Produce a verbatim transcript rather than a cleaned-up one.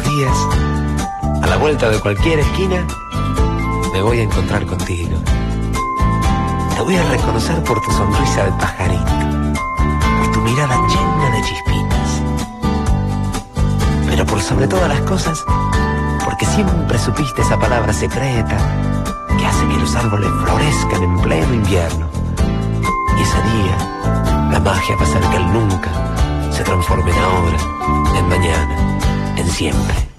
días, a la vuelta de cualquier esquina, me voy a encontrar contigo. Te voy a reconocer por tu sonrisa de pajarito, por tu mirada llena de chispitas, pero por sobre todas las cosas, porque siempre supiste esa palabra secreta que hace que los árboles florezcan en pleno invierno. Y ese día, la magia va a hacer que el nunca se transforme en ahora, en mañana, en siempre.